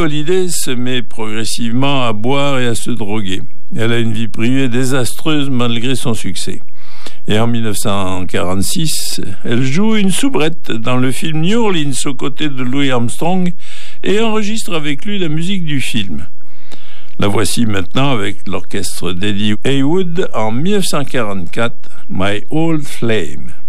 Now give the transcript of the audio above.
Holiday se met progressivement à boire et à se droguer. Elle a une vie privée désastreuse malgré son succès. Et en 1946, elle joue une soubrette dans le film New Orleans aux côtés de Louis Armstrong et enregistre avec lui la musique du film. La voici maintenant avec l'orchestre d'Eddie Heywood en 1944, My Old Flame.